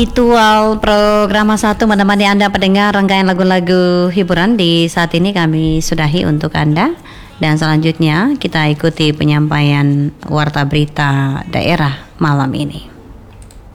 Ritual program satu menemani Anda pendengar rangkaian lagu-lagu hiburan di saat ini kami sudahi untuk Anda. Dan selanjutnya kita ikuti penyampaian warta berita daerah malam ini.